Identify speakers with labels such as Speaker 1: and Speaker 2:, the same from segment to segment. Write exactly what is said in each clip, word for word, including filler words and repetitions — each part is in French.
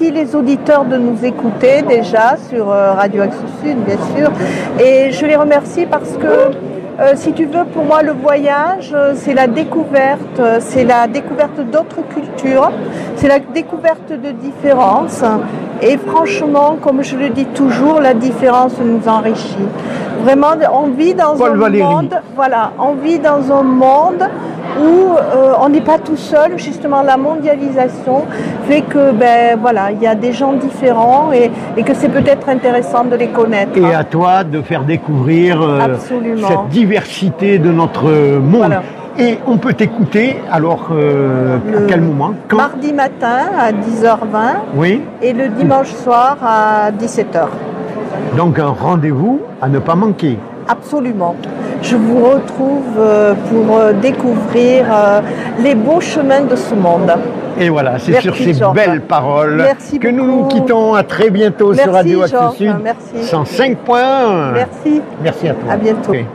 Speaker 1: remercie les auditeurs de nous écouter déjà sur euh, Radio Axe Sud, bien sûr. Et je les remercie parce que, euh, si tu veux, pour moi, le voyage, euh, c'est la découverte, euh, c'est la découverte d'autres cultures, c'est la découverte de différences. Et franchement, comme je le dis toujours, la différence nous enrichit. Vraiment, on vit dans
Speaker 2: Paul
Speaker 1: un
Speaker 2: Valéry.
Speaker 1: monde, voilà, on vit dans un monde où euh, on n'est pas tout seul. Justement, la mondialisation fait que, ben voilà, il y a des gens différents et, et que c'est peut-être intéressant de les connaître.
Speaker 2: Et à toi de faire découvrir euh,
Speaker 1: Absolument.
Speaker 2: cette diversité de notre monde.
Speaker 1: Voilà.
Speaker 2: Et on peut t'écouter, alors, euh, à
Speaker 1: Le
Speaker 2: quel moment? Quand?
Speaker 1: Mardi matin à dix heures vingt
Speaker 2: Oui.
Speaker 1: et le dimanche soir à dix-sept heures.
Speaker 2: Donc un rendez-vous à ne pas manquer.
Speaker 1: Absolument. Je vous retrouve euh, pour euh, découvrir euh, les beaux chemins de ce monde.
Speaker 2: Et voilà, c'est
Speaker 1: Merci,
Speaker 2: sur ces
Speaker 1: Georges.
Speaker 2: belles paroles
Speaker 1: Merci
Speaker 2: que nous
Speaker 1: beaucoup.
Speaker 2: nous quittons. À très bientôt
Speaker 1: Merci,
Speaker 2: sur Radio Axe
Speaker 1: Georges.
Speaker 2: Sud.
Speaker 1: Merci.
Speaker 2: cent cinq point un.
Speaker 1: Merci.
Speaker 2: Merci à toi.
Speaker 1: À bientôt.
Speaker 2: Ok.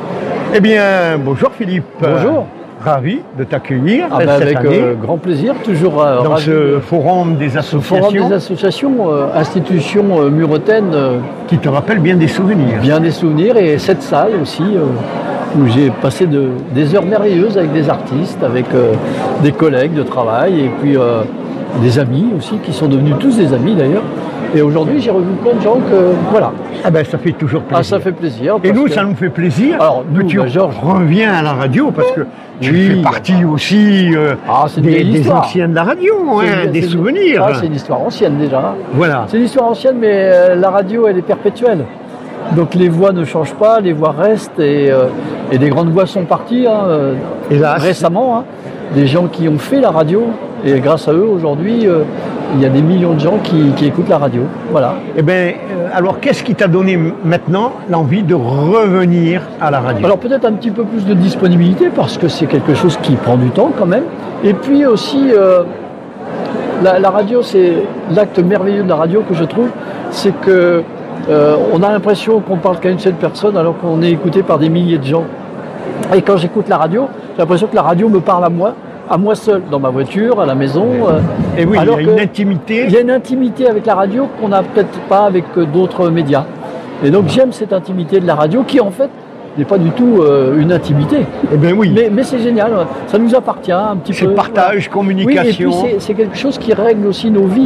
Speaker 2: Eh bien, bonjour Philippe.
Speaker 3: Bonjour.
Speaker 2: Ravi de t'accueillir
Speaker 3: Ah
Speaker 2: cette
Speaker 3: ben avec
Speaker 2: année
Speaker 3: euh, grand plaisir, toujours euh,
Speaker 2: dans
Speaker 3: ravi
Speaker 2: ce
Speaker 3: de-
Speaker 2: forum des
Speaker 3: ce
Speaker 2: associations
Speaker 3: forum des associations, euh, institutions euh, muretaines, euh,
Speaker 2: qui te rappellent bien des souvenirs.
Speaker 3: bien des souvenirs, et cette salle aussi, euh, où j'ai passé de, des heures merveilleuses avec des artistes, avec euh, des collègues de travail, et puis euh, des amis aussi, qui sont devenus tous des amis d'ailleurs. Et aujourd'hui, j'ai revu plein de gens que, voilà,
Speaker 2: Ah ben, ça fait toujours plaisir.
Speaker 3: ah, ça fait plaisir.
Speaker 2: Et
Speaker 3: parce
Speaker 2: nous,
Speaker 3: que-
Speaker 2: ça nous fait plaisir
Speaker 3: Alors,
Speaker 2: que
Speaker 3: nous,
Speaker 2: tu
Speaker 3: bah, Georges.
Speaker 2: reviens à la radio parce que tu
Speaker 3: Oui,
Speaker 2: fais
Speaker 3: bah.
Speaker 2: partie aussi euh,
Speaker 3: Ah, c'est une
Speaker 2: des,
Speaker 3: vieille
Speaker 2: des
Speaker 3: histoire.
Speaker 2: anciens de la radio,
Speaker 3: c'est
Speaker 2: hein,
Speaker 3: une-
Speaker 2: des
Speaker 3: c'est une-
Speaker 2: souvenirs.
Speaker 3: Ah, c'est une histoire ancienne déjà.
Speaker 2: Voilà.
Speaker 3: C'est une histoire ancienne, mais euh, la radio, elle est perpétuelle. Donc les voix ne changent pas, les voix restent, et, euh, et des grandes voix sont parties hein, euh,
Speaker 2: Hélas.
Speaker 3: récemment. Hein, des gens qui ont fait la radio, et grâce à eux, aujourd'hui, euh, il y a des millions de gens qui, qui écoutent la radio. Voilà.
Speaker 2: Eh bien, euh, alors qu'est-ce qui t'a donné m- maintenant l'envie de revenir à la radio?
Speaker 3: Alors peut-être un petit peu plus de disponibilité, parce que c'est quelque chose qui prend du temps quand même. Et puis aussi, euh, la, la radio, c'est l'acte merveilleux de la radio que je trouve, c'est que euh, on a l'impression qu'on parle qu'à une seule personne alors qu'on est écouté par des milliers de gens. Et quand j'écoute la radio, j'ai l'impression que la radio me parle à moi, à moi seul, dans ma voiture, à la maison. euh,
Speaker 2: Et oui,
Speaker 3: alors
Speaker 2: il y a une
Speaker 3: que
Speaker 2: intimité.
Speaker 3: il y a une intimité avec la radio qu'on n'a peut-être pas avec euh, d'autres médias. Et donc j'aime cette intimité de la radio qui en fait n'est pas du tout euh, une intimité.
Speaker 2: Eh bien oui,
Speaker 3: Mais, mais c'est génial, ça nous appartient un petit
Speaker 2: c'est
Speaker 3: peu.
Speaker 2: partage,
Speaker 3: Oui, et
Speaker 2: communication.
Speaker 3: puis c'est- c'est quelque chose qui règle aussi nos vies.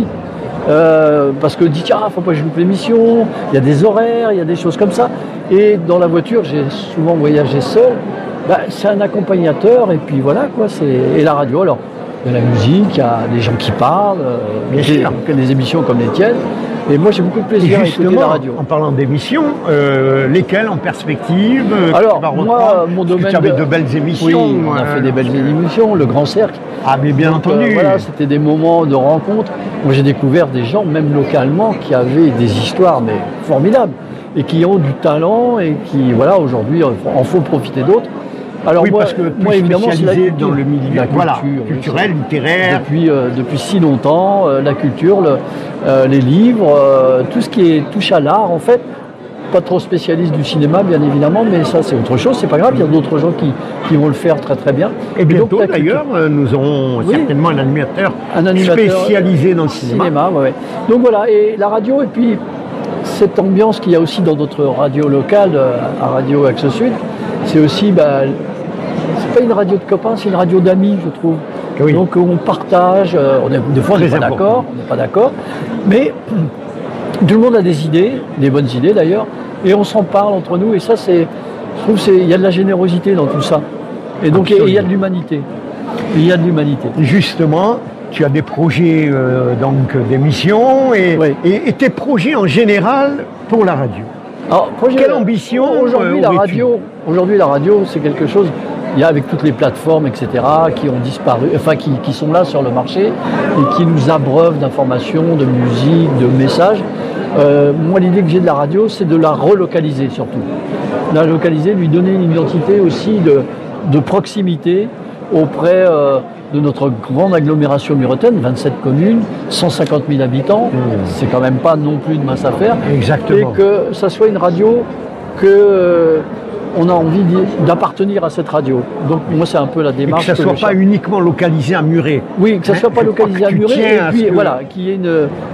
Speaker 3: Euh, parce que dit tiens, faut pas que je loupe l'émission, il y a des horaires, il y a des choses comme ça. Et dans la voiture, j'ai souvent voyagé seul. Bah, c'est un accompagnateur, et puis voilà quoi. C'est et la radio. Alors, il y a la musique, il y a des gens qui parlent, euh,
Speaker 2: Bien
Speaker 3: des,
Speaker 2: sûr.
Speaker 3: des émissions comme les tiennes. Et moi, j'ai beaucoup de
Speaker 2: Et
Speaker 3: plaisir à écouter
Speaker 2: justement,
Speaker 3: la radio.
Speaker 2: en parlant d'émissions, euh, lesquelles en perspective euh, que
Speaker 3: Alors,
Speaker 2: tu vas
Speaker 3: moi,
Speaker 2: reprendre?
Speaker 3: mon
Speaker 2: Parce que
Speaker 3: domaine
Speaker 2: tu avais
Speaker 3: de-
Speaker 2: de belles
Speaker 3: Oui,
Speaker 2: émissions.
Speaker 3: on a
Speaker 2: euh,
Speaker 3: fait des belles émissions, le Grand Cercle.
Speaker 2: Ah, mais bien
Speaker 3: Donc, euh,
Speaker 2: entendu.
Speaker 3: voilà, c'était des moments de rencontre. Moi, j'ai découvert des gens, même localement, qui avaient des histoires mais formidables et qui ont du talent et qui, voilà, aujourd'hui, en font profiter d'autres. Alors
Speaker 2: oui,
Speaker 3: moi,
Speaker 2: parce que plus
Speaker 3: moi évidemment, c'est la
Speaker 2: spécialisé
Speaker 3: culture.
Speaker 2: dans le milieu
Speaker 3: La
Speaker 2: voilà,
Speaker 3: culture, oui,
Speaker 2: culturel,
Speaker 3: c'est-
Speaker 2: littéraire.
Speaker 3: Depuis, euh, depuis si longtemps, euh, la culture, le- euh, les livres, euh, tout ce qui est, touche à l'art, en fait. Pas trop spécialiste du cinéma, bien évidemment, mais ça, c'est autre chose. C'est pas grave, il y a d'autres gens qui, qui vont le faire très très bien.
Speaker 2: Et
Speaker 3: donc,
Speaker 2: bientôt,
Speaker 3: la culture-
Speaker 2: d'ailleurs, euh, nous aurons
Speaker 3: Oui.
Speaker 2: certainement un animateur,
Speaker 3: Un animateur
Speaker 2: spécialisé dans le cinéma.
Speaker 3: cinéma, ouais, ouais. Donc voilà, et la radio, et puis cette ambiance qu'il y a aussi dans notre radio locale, euh, à Radio Axe Sud, c'est aussi, bah, c'est pas une radio de copains, c'est une radio d'amis, je trouve.
Speaker 2: Oui.
Speaker 3: Donc on partage, euh, on est, des fois on n'est
Speaker 2: Très
Speaker 3: pas
Speaker 2: important.
Speaker 3: d'accord, on n'est pas d'accord, mais tout le monde a des idées, des bonnes idées d'ailleurs, et on s'en parle entre nous, et ça c'est, je trouve c'est, il y a de la générosité dans tout ça. Et donc et il y a de l'humanité. Il y a de l'humanité.
Speaker 2: Justement, tu as des projets euh, donc d'émissions et,
Speaker 3: Oui.
Speaker 2: et, et tes projets en général pour la radio.
Speaker 3: Alors, projet-
Speaker 2: Quelle ambition,
Speaker 3: aujourd'hui
Speaker 2: euh,
Speaker 3: la
Speaker 2: aurais-tu
Speaker 3: radio, aujourd'hui la radio c'est quelque chose. Il y a avec toutes les plateformes, et cetera, qui ont disparu, enfin qui, qui sont là sur le marché et qui nous abreuvent d'informations, de musique, de messages. Euh, moi, l'idée que j'ai de la radio, c'est de la relocaliser surtout. La localiser, lui donner une identité aussi de, de proximité auprès euh, de notre grande agglomération muretaine, vingt-sept communes, cent cinquante mille habitants. C'est quand même pas non plus de mince affaire.
Speaker 2: Exactement.
Speaker 3: Et que ça soit une radio que euh, on a envie d'y- d'appartenir à cette radio. Donc moi c'est un peu la
Speaker 2: Et que
Speaker 3: démarche.
Speaker 2: ça ne
Speaker 3: que
Speaker 2: soit
Speaker 3: je
Speaker 2: pas
Speaker 3: cherche.
Speaker 2: uniquement localisé à Muret.
Speaker 3: Oui, que ça
Speaker 2: Hein,
Speaker 3: soit pas
Speaker 2: je crois
Speaker 3: localisé
Speaker 2: que
Speaker 3: à
Speaker 2: tu
Speaker 3: Muret,
Speaker 2: tiens
Speaker 3: et
Speaker 2: à
Speaker 3: puis
Speaker 2: ce que-
Speaker 3: voilà, qu'il y ait une,